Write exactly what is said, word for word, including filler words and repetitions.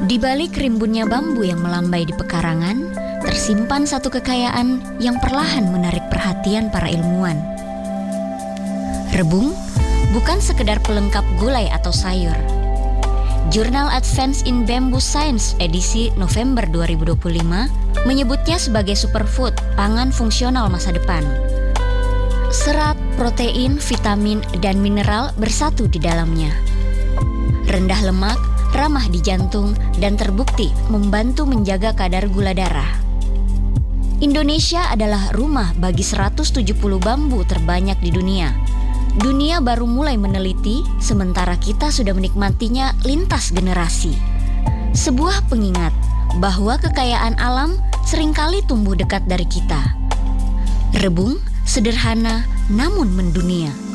Di balik rimbunnya bambu yang melambai di pekarangan, tersimpan satu kekayaan yang perlahan menarik perhatian para ilmuwan. Rebung bukan sekedar pelengkap gulai atau sayur. Jurnal Advance in Bamboo Science edisi November dua ribu dua puluh lima menyebutnya sebagai superfood, pangan fungsional masa depan. Serat, protein, vitamin, dan mineral bersatu di dalamnya. Rendah lemak, ramah di jantung, dan terbukti membantu menjaga kadar gula darah. Indonesia adalah rumah bagi seratus tujuh puluh bambu terbanyak di dunia. Dunia baru mulai meneliti, sementara kita sudah menikmatinya lintas generasi. Sebuah pengingat bahwa kekayaan alam seringkali tumbuh dekat dari kita. Rebung sederhana namun mendunia.